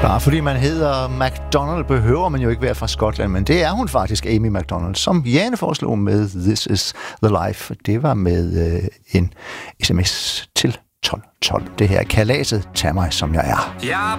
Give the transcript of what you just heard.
Bare fordi man hedder MacDonald, behøver man jo ikke være fra Skotland, men det er hun faktisk, Amy MacDonald, som Jane foreslog med This Is The Life. Det var med en sms til 1212. Det her er kalaset, tag mig som jeg er. Jeg